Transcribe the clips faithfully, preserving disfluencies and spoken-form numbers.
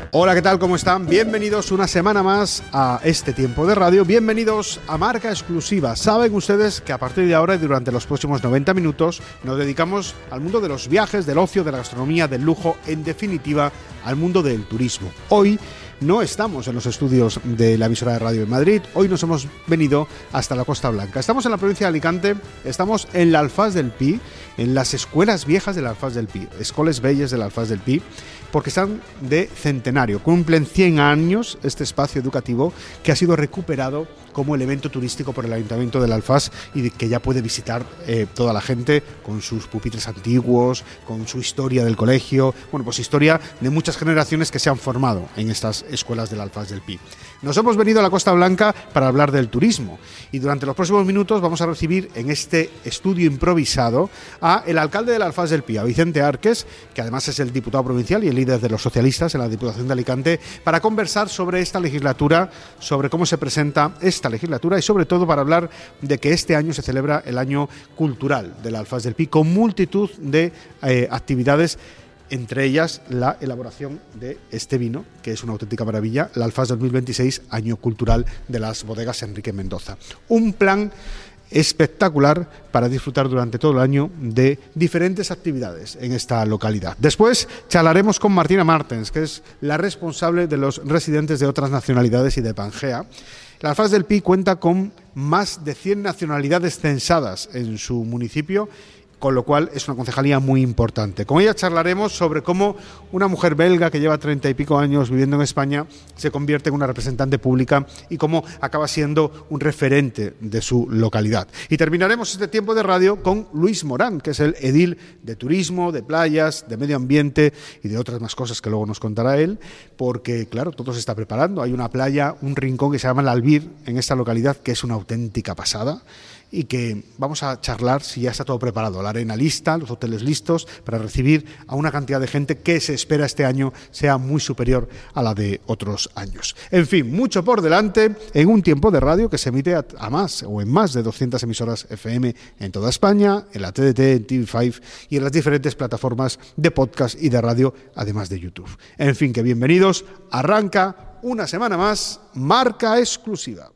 Hola, ¿qué tal? ¿Cómo están? Bienvenidos una semana más a este tiempo de radio. Bienvenidos a Marca Exclusiva. Saben ustedes que a partir de ahora y durante los próximos noventa minutos nos dedicamos al mundo de los viajes, del ocio, de la gastronomía, del lujo, en definitiva, al mundo del turismo. Hoy no estamos en los estudios de la emisora de radio en Madrid, hoy nos hemos venido hasta la Costa Blanca. Estamos en la provincia de Alicante, estamos en la Alfaz del Pi, en las escuelas viejas de la Alfaz del Pi, Escoles Velles de la Alfaz del Pi, porque están de centenario. Cumplen cien años este espacio educativo que ha sido recuperado como elemento turístico por el Ayuntamiento de la Alfaz y que ya puede visitar eh, toda la gente con sus pupitres antiguos, con su historia del colegio, bueno, pues historia de muchas generaciones que se han formado en estas escuelas de la Alfaz del Pi. Nos hemos venido a la Costa Blanca para hablar del turismo y durante los próximos minutos vamos a recibir en este estudio improvisado a el alcalde de la Alfaz del Pi, a Vicente Arques, que además es el diputado provincial y el líder de los socialistas en la Diputación de Alicante, para conversar sobre esta legislatura, sobre cómo se presenta esta legislatura y sobre todo para hablar de que este año se celebra el año cultural de la Alfaz del Pi con multitud de eh, actividades, entre ellas la elaboración de este vino, que es una auténtica maravilla, la Alfaz dos mil veintiséis, año cultural de las bodegas Enrique Mendoza. Un plan espectacular para disfrutar durante todo el año de diferentes actividades en esta localidad. Después charlaremos con Martina Martens, que es la responsable de los residentes de otras nacionalidades y de Pangea. La Alfaz del Pi cuenta con más de cien nacionalidades censadas en su municipio, con lo cual es una concejalía muy importante. Con ella charlaremos sobre cómo una mujer belga que lleva treinta y pico años viviendo en España se convierte en una representante pública y cómo acaba siendo un referente de su localidad. Y terminaremos este tiempo de radio con Luis Morán, que es el edil de turismo, de playas, de medio ambiente y de otras más cosas que luego nos contará él, porque claro, todo se está preparando. Hay una playa, un rincón que se llama el Albir en esta localidad, que es una auténtica pasada, y que vamos a charlar si ya está todo preparado, la arena lista, los hoteles listos para recibir a una cantidad de gente que se espera este año sea muy superior a la de otros años. En fin, mucho por delante en un tiempo de radio que se emite a, a más o en más de doscientas emisoras F M en toda España, en la T D T, en T V cinco y en las diferentes plataformas de podcast y de radio, además de YouTube. En fin, que bienvenidos, arranca una semana más Marca Exclusiva.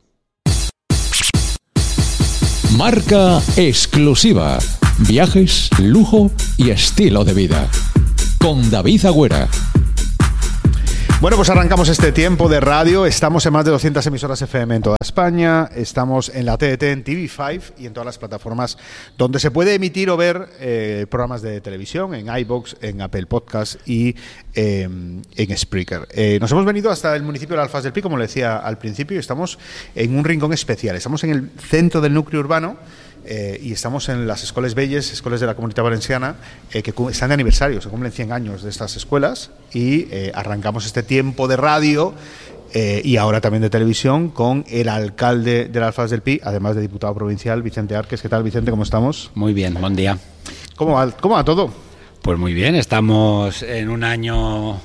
Marca Exclusiva. Viajes, lujo y estilo de vida. Con David Agüera. Bueno, pues arrancamos este tiempo de radio. Estamos en más de doscientas emisoras F M en toda España. Estamos en la T D T, en T V cinco y en todas las plataformas donde se puede emitir o ver eh, programas de televisión, en iVoox, en Apple Podcast y eh, en Spreaker. Eh, nos hemos venido hasta el municipio de la Alfaz del Pi, como le decía al principio, y estamos en un rincón especial. Estamos en el centro del núcleo urbano. Eh, y estamos en las Escoles Velles, escuelas de la Comunitat Valenciana, eh, que están de aniversario, se cumplen cien años de estas escuelas y eh, arrancamos este tiempo de radio eh, y ahora también de televisión con el alcalde de la Alfaz del Pi, además de diputado provincial, Vicente Arques. ¿Qué tal, Vicente? ¿Cómo estamos? Muy bien, buen día. ¿Cómo va, cómo va todo? Pues muy bien, estamos en un año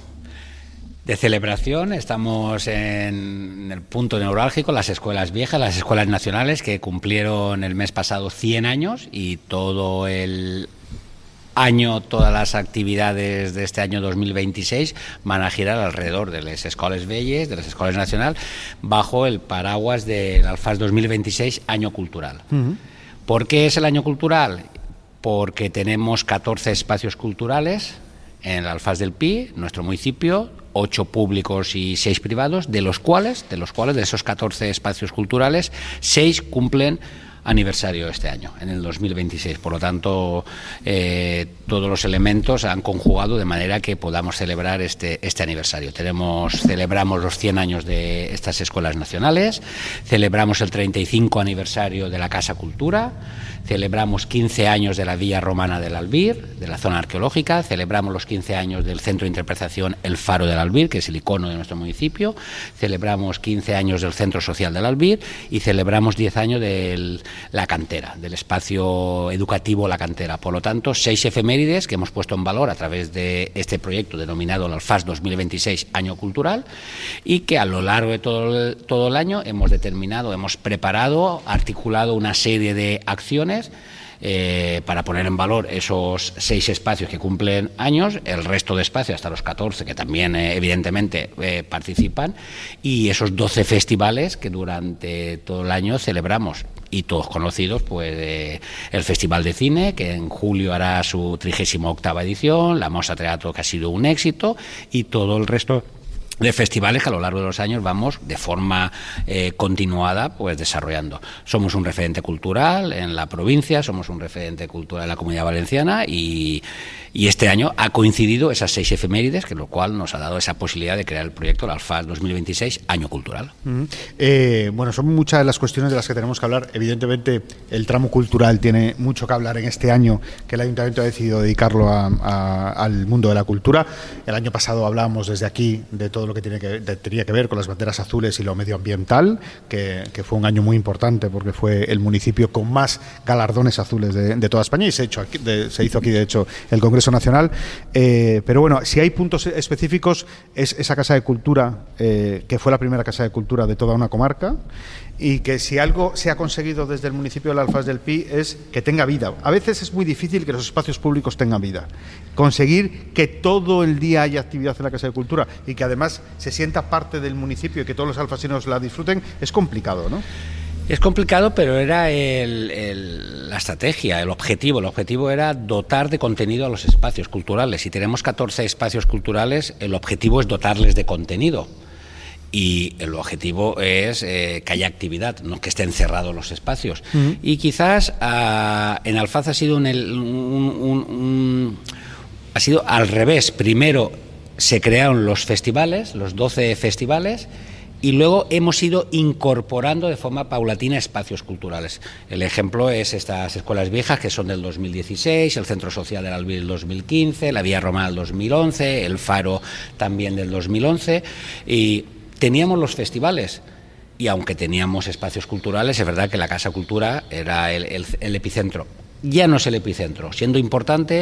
de celebración, estamos en el punto neurálgico, las escuelas viejas, las escuelas nacionales que cumplieron el mes pasado cien años y todo el año, todas las actividades de este año dos mil veintiséis van a girar alrededor de las Escoles Velles, de las escuelas nacionales, bajo el paraguas del Alfaz dos mil veintiséis, año cultural. Uh-huh. ¿Por qué es el año cultural? Porque tenemos catorce espacios culturales en el Alfaz del Pi, nuestro municipio, ocho públicos y seis privados, de los cuales, de los cuales, de esos catorce espacios culturales, seis cumplen aniversario este año, en el dos mil veintiséis. Por lo tanto, eh, todos los elementos han conjugado de manera que podamos celebrar este, este aniversario. Tenemos, celebramos los cien años de estas escuelas nacionales, celebramos el treinta y cinco aniversario de la Casa Cultura, celebramos quince años de la Villa Romana del Albir, de la zona arqueológica, celebramos los quince años del Centro de Interpretación El Faro del Albir, que es el icono de nuestro municipio, celebramos quince años del Centro Social del Albir y celebramos diez años de la cantera, del espacio educativo La Cantera. Por lo tanto, seis efemérides que hemos puesto en valor a través de este proyecto denominado el Alfaz dos mil veintiséis, Año Cultural, y que a lo largo de todo el, todo el año hemos determinado, hemos preparado, articulado una serie de acciones eh, para poner en valor esos seis espacios que cumplen años, el resto de espacios hasta los catorce que también eh, evidentemente eh, participan, y esos doce festivales que durante todo el año celebramos, y todos conocidos, pues eh, el Festival de Cine, que en julio hará su trigésima octava edición, la Mostra Teatro, que ha sido un éxito, y todo el resto de festivales que a lo largo de los años vamos de forma eh, continuada pues desarrollando. Somos un referente cultural en la provincia, somos un referente cultural en la Comunidad Valenciana, y, y este año ha coincidido esas seis efemérides, que lo cual nos ha dado esa posibilidad de crear el proyecto el Alfaz dos mil veintiséis, Año Cultural. Mm-hmm. eh, bueno, son muchas de las cuestiones de las que tenemos que hablar. Evidentemente el tramo cultural tiene mucho que hablar en este año, que el Ayuntamiento ha decidido dedicarlo a, a, al mundo de la cultura. El año pasado hablábamos desde aquí de todo lo que, tiene que de, tenía que ver con las banderas azules y lo medioambiental, que, que fue un año muy importante porque fue el municipio con más galardones azules de, de toda España, y se, hecho aquí, de, se hizo aquí de hecho el Congreso Nacional. Eh, pero bueno, si hay puntos específicos, es esa Casa de Cultura, eh, que fue la primera Casa de Cultura de toda una comarca, y que si algo se ha conseguido desde el municipio del Alfaz del Pi es que tenga vida. A veces es muy difícil que los espacios públicos tengan vida. Conseguir que todo el día haya actividad en la Casa de Cultura y que además se sienta parte del municipio y que todos los alfasinos la disfruten es complicado, ¿no? Es complicado, pero era el, el, la estrategia, el objetivo. El objetivo era dotar de contenido a los espacios culturales. Si tenemos catorce espacios culturales, el objetivo es dotarles de contenido. Y el objetivo es eh, que haya actividad, no que estén cerrados los espacios. Uh-huh. Y quizás uh, en Alfaz ha sido un, un, un, un, ha sido al revés. Primero se crearon los festivales, los doce festivales, y luego hemos ido incorporando de forma paulatina espacios culturales. El ejemplo es estas escuelas viejas, que son del dos mil dieciséis, el Centro Social del Albir del dos mil quince, la Vía Romana del dos mil once, el Faro también del dos mil once, y teníamos los festivales, y aunque teníamos espacios culturales, es verdad que la Casa Cultura era el, el, el epicentro. Ya no es el epicentro, siendo importante,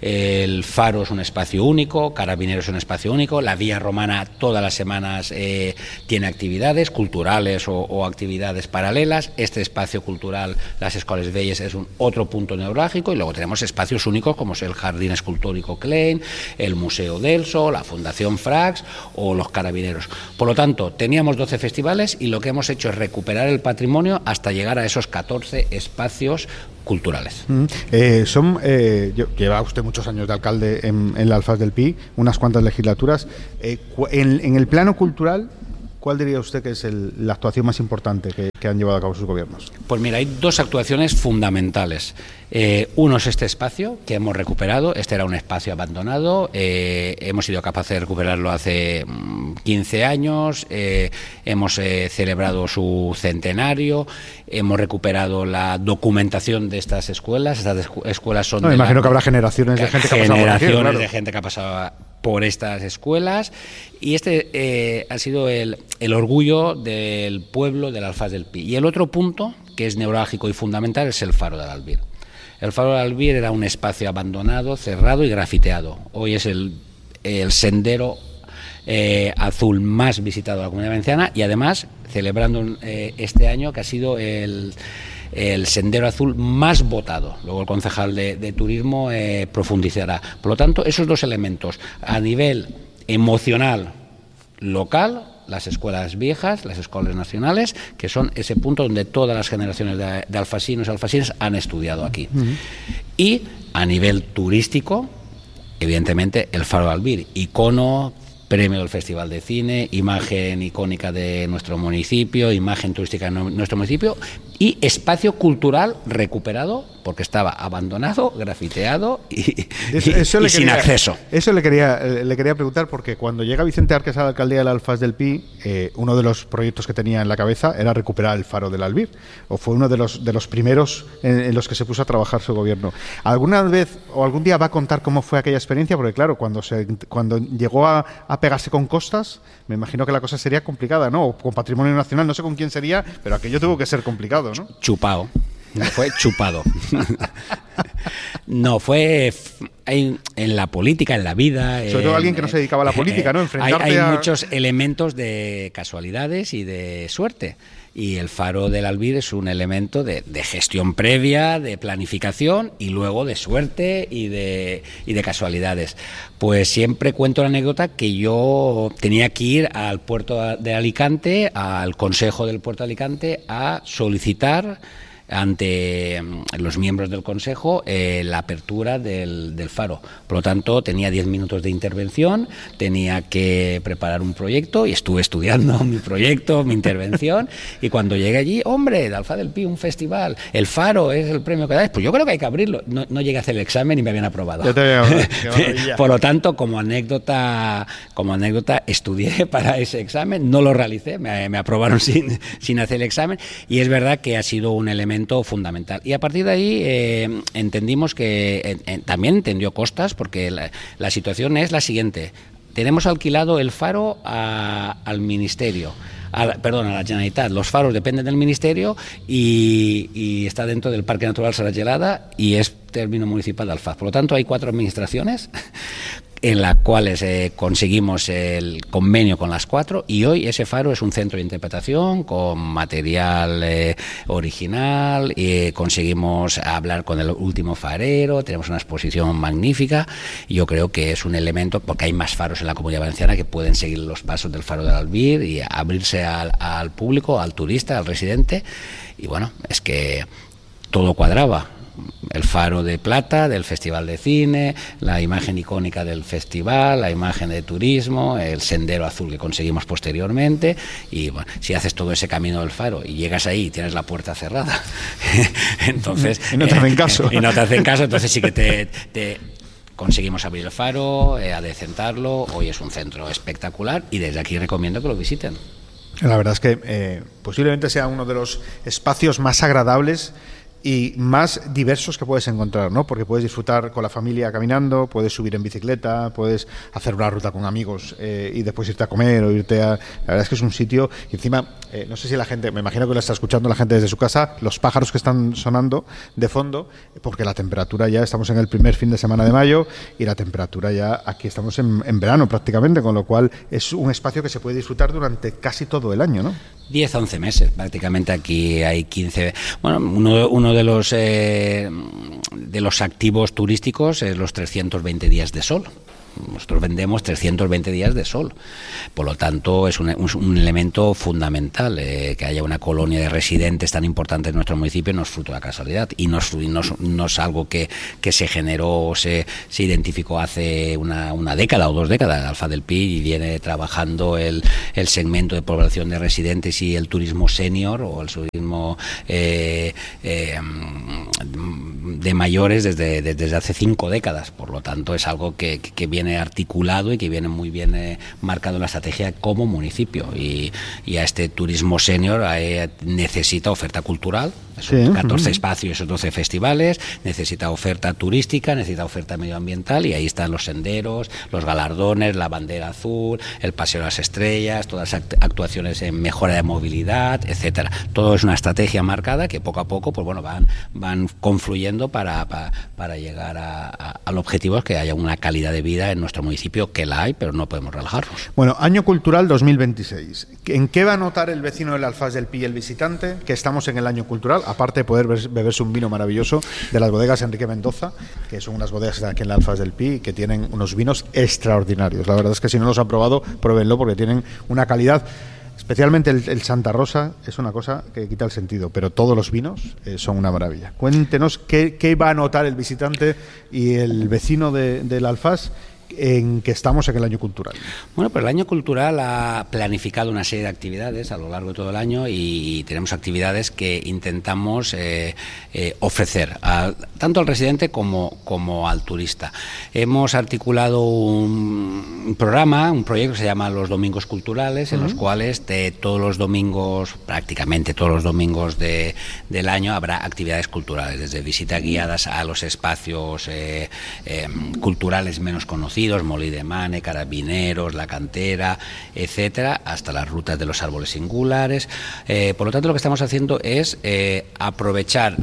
el Faro es un espacio único, Carabineros es un espacio único, la Vía Romana todas las semanas eh, tiene actividades culturales o, o actividades paralelas. Este espacio cultural, las Escoles Belles, es un otro punto neurálgico, y luego tenemos espacios únicos como es el Jardín Escultórico Klein, el Museo Delso, la Fundación Frax o los Carabineros. Por lo tanto, teníamos doce festivales, y lo que hemos hecho es recuperar el patrimonio hasta llegar a esos catorce espacios culturales. Mm, eh, son eh, lleva usted muchos años de alcalde en, en el Alfaz del Pi, unas cuantas legislaturas. Eh, en, en el plano cultural, ¿cuál diría usted que es el, la actuación más importante que, que han llevado a cabo sus gobiernos? Pues mira, hay dos actuaciones fundamentales. Eh, uno es este espacio que hemos recuperado. Este era un espacio abandonado. Eh, hemos sido capaces de recuperarlo hace quince años. Eh, hemos eh, celebrado su centenario. Hemos recuperado la documentación de estas escuelas. Estas escuelas son. No, de imagino la, que habrá generaciones de gente que ha pasado por aquí, generaciones claro. de gente que ha pasado por estas escuelas, y este eh, ha sido el, el orgullo del pueblo del Alfaz del Pi. Y el otro punto, que es neurálgico y fundamental, es el Faro del Albir. El Faro del Albir era un espacio abandonado, cerrado y grafiteado. Hoy es el, el sendero eh, azul más visitado de la Comunidad Valenciana, y además celebrando eh, este año que ha sido el el sendero azul más votado. Luego el concejal de, de turismo eh, profundizará. Por lo tanto, esos dos elementos a nivel emocional local, las escuelas viejas, las escuelas nacionales, que son ese punto donde todas las generaciones de, de alfasinos y alfasines han estudiado aquí. Uh-huh. Y a nivel turístico, evidentemente, el Faro de Albir, icono, premio del Festival de Cine, imagen icónica de nuestro municipio, imagen turística de nuestro municipio, y espacio cultural recuperado, porque estaba abandonado, grafiteado y, eso, eso y, y sin quería, acceso. Eso le quería le quería preguntar, porque cuando llega Vicente Arques a la alcaldía del Alfaz del Pi, eh, uno de los proyectos que tenía en la cabeza era recuperar el Faro del Albir, o fue uno de los de los primeros en, en los que se puso a trabajar su gobierno. ¿Alguna vez o algún día va a contar cómo fue aquella experiencia? Porque claro, cuando se cuando llegó a, a pegarse con costas, me imagino que la cosa sería complicada, ¿no? O con patrimonio nacional, no sé con quién sería, pero aquello tuvo que ser complicado, ¿no? Chupao. fue chupado. No, fue hay, en la política, en la vida. Sobre todo en, alguien que no se dedicaba a la política, ¿no? Enfrentarte hay hay a... muchos elementos de casualidades y de suerte. Y el Faro del Albir es un elemento de, de gestión previa, de planificación y luego de suerte y de, y de casualidades. Pues siempre cuento la anécdota que yo tenía que ir al puerto de Alicante, al Consejo del Puerto de Alicante, a solicitar ante los miembros del Consejo eh, la apertura del, del Faro. Por lo tanto, tenía diez minutos de intervención, tenía que preparar un proyecto y estuve estudiando mi proyecto, mi intervención, y cuando llegué allí, hombre, de Alfaz del Pi, un festival, el Faro es el premio que dais, pues yo creo que hay que abrirlo. No, no llegué a hacer el examen y me habían aprobado. Yo te veo, qué maravilla. Por lo tanto, como anécdota, como anécdota, estudié para ese examen, no lo realicé, me, me aprobaron sin, sin hacer el examen, y es verdad que ha sido un elemento fundamental. Y a partir de ahí eh, entendimos que eh, eh, también entendió costas, porque la, la situación es la siguiente. Tenemos alquilado el Faro a, al Ministerio, a la, perdón, a la Generalitat. Los faros dependen del Ministerio y, y está dentro del Parque Natural Serralgelada y es término municipal de Alfaz. Por lo tanto, hay cuatro administraciones en las cuales eh, conseguimos el convenio con las cuatro, y hoy ese faro es un centro de interpretación con material eh, original, y eh, conseguimos hablar con el último farero, tenemos una exposición magnífica, y yo creo que es un elemento, porque hay más faros en la Comunidad Valenciana que pueden seguir los pasos del Faro del Albir y abrirse al, al público, al turista, al residente, y bueno, es que todo cuadraba. El faro de plata del Festival de Cine, la imagen icónica del festival, la imagen de turismo, el sendero azul que conseguimos posteriormente, y bueno, si haces todo ese camino del faro y llegas ahí y tienes la puerta cerrada, entonces y no te hacen caso, eh, y no te hacen caso, entonces sí que te, te conseguimos abrir el faro, eh, adecentarlo. Hoy es un centro espectacular y desde aquí recomiendo que lo visiten. La verdad es que eh, posiblemente sea uno de los espacios más agradables y más diversos que puedes encontrar, ¿no? Porque puedes disfrutar con la familia caminando, puedes subir en bicicleta, puedes hacer una ruta con amigos eh, y después irte a comer o irte a... La verdad es que es un sitio, y encima, eh, no sé si la gente, me imagino que lo está escuchando la gente desde su casa, los pájaros que están sonando de fondo, porque la temperatura ya, estamos en el primer fin de semana de mayo y la temperatura ya, aquí estamos en, en verano prácticamente, con lo cual es un espacio que se puede disfrutar durante casi todo el año, ¿no? diez, once meses, prácticamente aquí hay quince... Bueno, uno, uno de los eh, de los activos turísticos es los trescientos veinte días de sol. Nosotros vendemos trescientos veinte días de sol, por lo tanto es un, un elemento fundamental. Eh, que haya una colonia de residentes tan importante en nuestro municipio no es fruto de la casualidad y no es, no es, no es algo que, que se generó, se, se identificó hace una, una década o dos décadas. Alfaz del Pi y viene trabajando el, el segmento de población de residentes y el turismo senior o el turismo eh, eh, de mayores desde, desde hace cinco décadas, por lo tanto es algo que, que, que viene articulado y que viene muy bien eh, marcado en la estrategia como municipio, y, y a este turismo senior eh, necesita oferta cultural, son sí, catorce uh-huh. espacios, doce festivales, necesita oferta turística, necesita oferta medioambiental, y ahí están los senderos, los galardones, la bandera azul, el paseo de las estrellas, todas las actuaciones en mejora de movilidad, etcétera. Todo es una estrategia marcada que poco a poco pues bueno van, van confluyendo para, para, para llegar a, a, al objetivo, que haya una calidad de vida en nuestro municipio, que la hay, pero no podemos relajarnos. Bueno, año cultural dos mil veintiséis. ¿En qué va a notar el vecino del Alfaz del Pi y el visitante que estamos en el año cultural? Aparte de poder beberse un vino maravilloso de las bodegas Enrique Mendoza, que son unas bodegas aquí en el Alfaz del Pi, que tienen unos vinos extraordinarios. La verdad es que si no los han probado, pruébenlo, porque tienen una calidad. Especialmente el, el Santa Rosa es una cosa que quita el sentido, pero todos los vinos eh, son una maravilla. Cuéntenos qué, qué va a notar el visitante y el vecino de, del Alfaz en que estamos en el año cultural. Bueno, pues el año cultural ha planificado una serie de actividades a lo largo de todo el año, y tenemos actividades que intentamos eh, eh, ofrecer a, tanto al residente como, como al turista. Hemos articulado un, un programa, un proyecto que se llama Los Domingos Culturales, en uh-huh. los cuales de todos los domingos, prácticamente todos los domingos de, del año, habrá actividades culturales, desde visitas guiadas a los espacios eh, eh, culturales menos conocidos, conocidos, Molí de Mane, Carabineros, La Cantera, etcétera, hasta las rutas de los árboles singulares. Eh, por lo tanto, lo que estamos haciendo es eh, aprovechar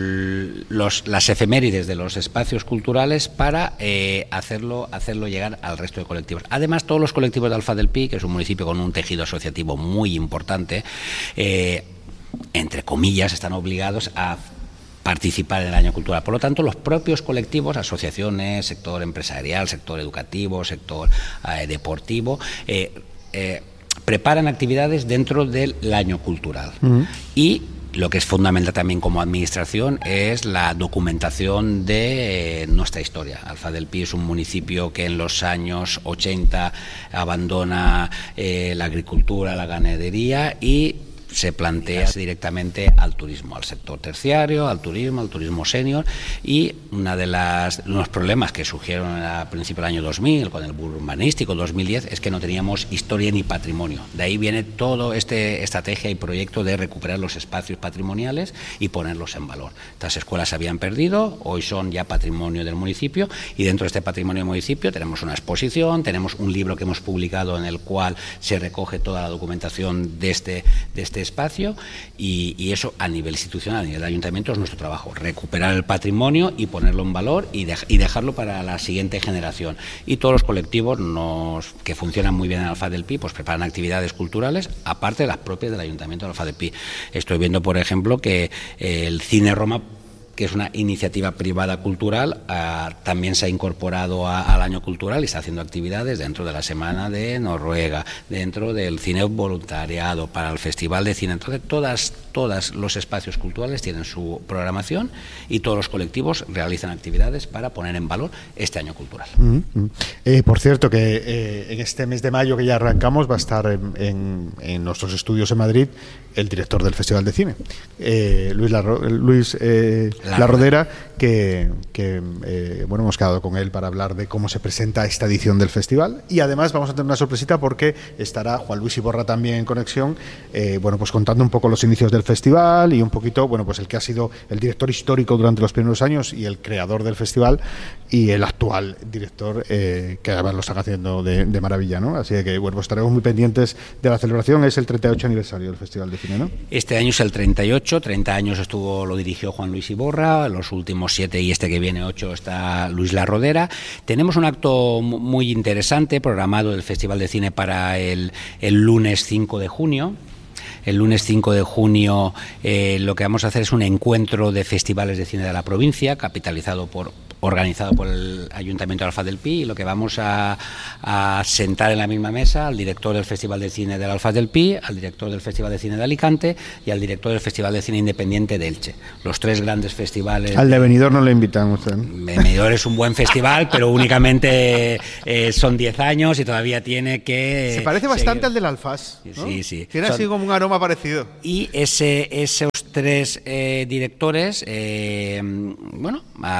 los, las efemérides de los espacios culturales para eh, hacerlo, hacerlo llegar al resto de colectivos. Además, todos los colectivos de Alfaz del Pi, que es un municipio con un tejido asociativo muy importante, eh, entre comillas, están obligados a participar en el año cultural. Por lo tanto, los propios colectivos, asociaciones, sector empresarial, sector educativo, sector eh, deportivo, eh, eh, preparan actividades dentro del año cultural. Uh-huh. Y lo que es fundamental también como administración es la documentación de eh, nuestra historia. Alfaz del Pi es un municipio que en los años ochenta abandona eh, la agricultura, la ganadería y se plantea directamente al turismo, al sector terciario, al turismo, al turismo senior, y una de las los problemas que surgieron a principios del año dos mil con el boom urbanístico dos mil diez es que no teníamos historia ni patrimonio. De ahí viene todo este estrategia y proyecto de recuperar los espacios patrimoniales y ponerlos en valor. Estas escuelas se habían perdido, hoy son ya patrimonio del municipio, y dentro de este patrimonio del municipio tenemos una exposición, tenemos un libro que hemos publicado en el cual se recoge toda la documentación de este de este espacio, y, y eso a nivel institucional, a nivel de ayuntamiento, es nuestro trabajo, recuperar el patrimonio y ponerlo en valor y, de, y dejarlo para la siguiente generación. Y todos los colectivos nos, que funcionan muy bien en Alfaz del Pi, pues preparan actividades culturales, aparte de las propias del ayuntamiento de Alfaz del Pi. Estoy viendo, por ejemplo, que eh, el Cine Roma, que es una iniciativa privada cultural, uh, también se ha incorporado a, al año cultural y está haciendo actividades dentro de la Semana de Noruega, dentro del cine voluntariado, para el Festival de Cine. Entonces, todas, todos los espacios culturales tienen su programación y todos los colectivos realizan actividades para poner en valor este año cultural. Mm-hmm. Eh, por cierto, que eh, en este mes de mayo que ya arrancamos va a estar en, en, en nuestros estudios en Madrid el director del Festival de Cine, eh, Luis, Larro, Luis eh, La, La Rodera, que, que eh, bueno, hemos quedado con él para hablar de cómo se presenta esta edición del festival, y además vamos a tener una sorpresita porque estará Juan Luis Iborra también en conexión, eh, bueno, pues contando un poco los inicios del festival y un poquito, bueno, pues el que ha sido el director histórico durante los primeros años y el creador del festival, y el actual director, eh, que además lo están haciendo de, de maravilla, ¿no? Así que, bueno, pues estaremos muy pendientes de la celebración. Es el treinta y ocho aniversario del Festival de Cine, ¿no? Este año es el treinta y ocho, treinta años estuvo, lo dirigió Juan Luis Iborra, los últimos siete y este que viene ocho está Luis La Rodera. Tenemos un acto muy interesante programado del Festival de Cine para el, el lunes cinco de junio. El lunes cinco de junio eh, lo que vamos a hacer es un encuentro de festivales de cine de la provincia, capitalizado por organizado por el Ayuntamiento de Alfaz del Pi, y lo que vamos a, a sentar en la misma mesa al director del Festival de Cine del Alfaz del Pi, al director del Festival de Cine de Alicante y al director del Festival de Cine Independiente de Elche. Los tres grandes festivales. Al de Benidorm no le invitamos. ¿eh? Benidorm es un buen festival, pero únicamente eh, son diez años y todavía tiene que... Se parece bastante seguir. Al del Alfaz, ¿no? Sí, sí. Tiene son... así como un aroma parecido. Y ese, esos tres eh, directores, eh, bueno,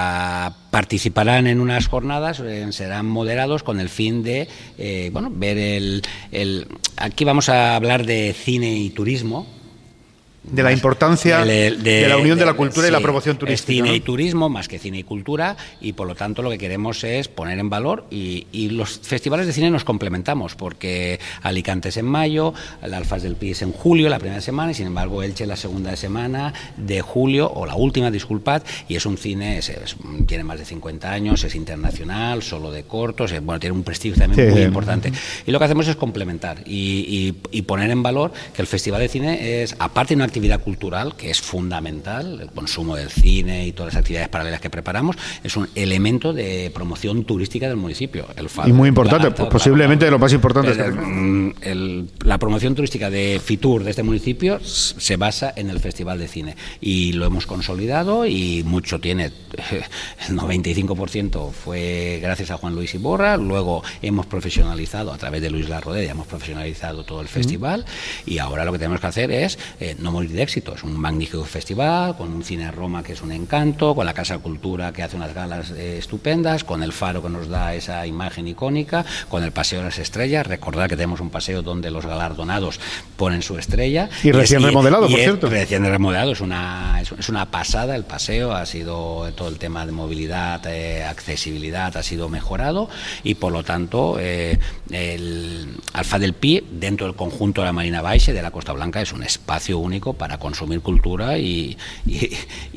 a participarán en unas jornadas, eh, serán moderados con el fin de, eh, bueno, ver el, el... Aquí vamos a hablar de cine y turismo. De la importancia de, de, de la unión de, de la cultura sí, y la promoción turística. Es cine, ¿no? Y turismo, más que cine y cultura, y por lo tanto lo que queremos es poner en valor, y, y los festivales de cine nos complementamos, porque Alicante es en mayo, el Alfaz del Pi es en julio, la primera semana, y sin embargo Elche la segunda semana de julio, o la última, disculpad, y es un cine, es, es, tiene más de cincuenta años, es internacional, solo de cortos, es, bueno, tiene un prestigio también sí, muy importante. Y lo que hacemos es complementar y, y, y poner en valor que el Festival de Cine es, aparte de una actividad cultural que es fundamental, el consumo del cine y todas las actividades paralelas que preparamos, es un elemento de promoción turística del municipio. El y muy importante, la, pues posiblemente la, lo más importante. El, el, el, la promoción turística de Fitur de este municipio se basa en el Festival de Cine, y lo hemos consolidado, y mucho tiene, el noventa y cinco por ciento fue gracias a Juan Luis Iborra. Luego hemos profesionalizado a través de Luis La Rodera, hemos profesionalizado todo el festival, uh-huh. Y ahora lo que tenemos que hacer es, eh, no hemos morir de éxito. Es un magnífico festival, con un Cine Roma que es un encanto, con la Casa Cultura que hace unas galas eh, estupendas, con el Faro que nos da esa imagen icónica, con el Paseo de las Estrellas. Recordar que tenemos un paseo donde los galardonados ponen su estrella. Y, y recién es, remodelado, y, por y cierto. Recién remodelado, es una, es, es una pasada el paseo, ha sido todo el tema de movilidad, eh, accesibilidad, ha sido mejorado y por lo tanto eh, el Alfaz del Pi, dentro del conjunto de la Marina Baixa de la Costa Blanca, es un espacio único para consumir cultura y, y,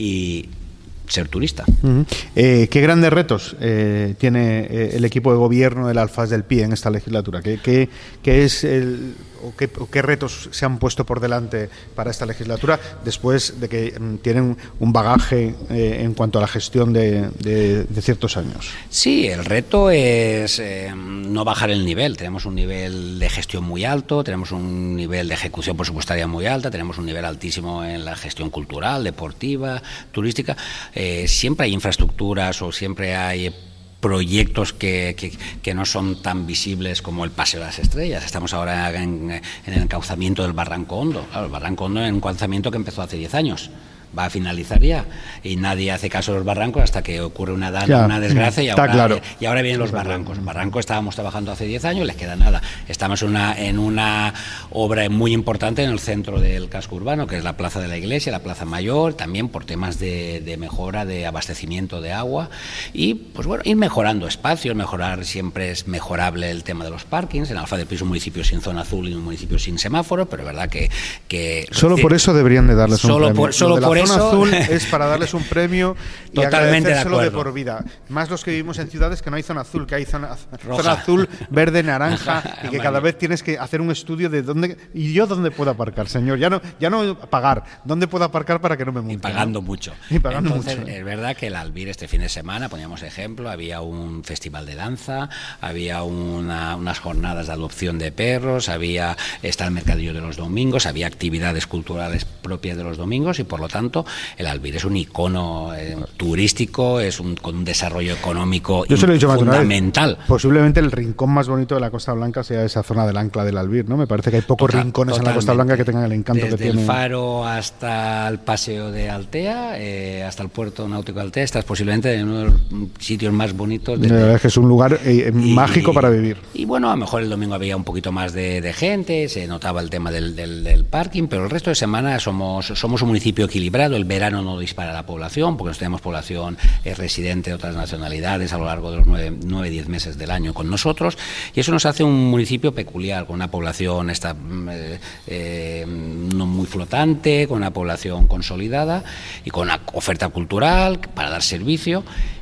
y ser turista. Uh-huh. Eh, ¿Qué grandes retos eh, tiene eh, el equipo de gobierno del Alfaz del Pi en esta legislatura? ¿Qué, qué, qué es el, o qué, o qué retos se han puesto por delante para esta legislatura después de que mm, tienen un bagaje eh, en cuanto a la gestión de, de, de ciertos años? Sí, el reto es eh, no bajar el nivel. Tenemos un nivel de gestión muy alto, tenemos un nivel de ejecución presupuestaria muy alta, tenemos un nivel altísimo en la gestión cultural, deportiva, turística. Eh, siempre hay infraestructuras o siempre hay proyectos que, que, que no son tan visibles como el Paseo de las Estrellas. Estamos ahora en, en el encauzamiento del Barranco Hondo. Claro, el Barranco Hondo es un encauzamiento que empezó hace diez años. Va a finalizar ya y nadie hace caso de los barrancos hasta que ocurre una, dan, ya, una desgracia y ahora, claro. y ahora vienen los barrancos. Barranco estábamos trabajando hace diez años, les queda nada. Estamos en una, en una obra muy importante en el centro del casco urbano, que es la Plaza de la Iglesia, la Plaza Mayor, también por temas de, de mejora de abastecimiento de agua y pues bueno, ir mejorando espacios, mejorar, siempre es mejorable el tema de los parkings. En Alfaz del Pi es un municipio sin zona azul y un municipio sin semáforo, pero es verdad que... que solo por eso deberían de darles un solo premio. Por, solo por La zona eso azul es para darles un premio y totalmente agradecérselo de, de por vida. Más los que vivimos en ciudades que no hay zona azul, que hay zona, zona azul, verde, naranja y que cada vez tienes que hacer un estudio de dónde y yo dónde puedo aparcar, señor. Ya no, ya no pagar, dónde puedo aparcar para que no me multen. Y pagando ¿no? mucho. Y pagando Entonces, mucho. Es verdad que el Albir este fin de semana, poníamos ejemplo, había un festival de danza, había una, unas jornadas de adopción de perros, había está el mercadillo de los domingos, había actividades culturales propias de los domingos y por lo tanto el Albir es un icono eh, turístico, es un, con un desarrollo económico Yo se lo he dicho fundamental. Vez, posiblemente el rincón más bonito de la Costa Blanca sea esa zona del ancla del Albir, ¿no? Me parece que hay pocos Total, rincones totalmente. en la Costa Blanca que tengan el encanto Desde que tiene. Desde el Faro hasta el Paseo de Altea, eh, hasta el puerto náutico de Altea, estás posiblemente en uno de los sitios más bonitos. De, la verdad es que es un lugar eh, y, mágico para vivir. Y bueno, a lo mejor el domingo había un poquito más de, de gente, se notaba el tema del, del, del parking, pero el resto de semana somos, somos un municipio equilibrado. El verano no dispara la población, porque nosotros tenemos población eh, residente de otras nacionalidades a lo largo de los nueve, nueve, diez meses del año con nosotros, y eso nos hace un municipio peculiar, con una población esta, eh, eh, no muy flotante, con una población consolidada y con una oferta cultural para dar servicio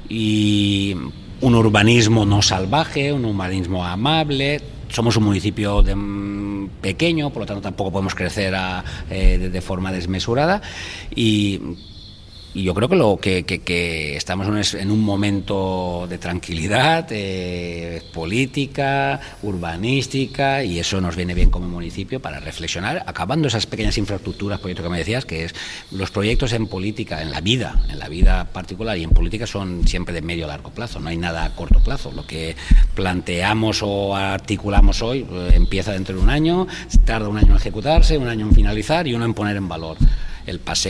y un urbanismo no salvaje, un urbanismo amable. Somos un municipio de, um, pequeño, por lo tanto tampoco podemos crecer a, eh, de, de forma desmesurada y Y yo creo que, lo, que, que, que estamos en un momento de tranquilidad eh, política, urbanística, y eso nos viene bien como municipio para reflexionar, acabando esas pequeñas infraestructuras, proyecto que me decías, que es los proyectos en política, en la vida, en la vida particular y en política son siempre de medio a largo plazo, no hay nada a corto plazo. Lo que planteamos o articulamos hoy eh, empieza dentro de un año, tarda un año en ejecutarse, un año en finalizar y uno en poner en valor. El paseo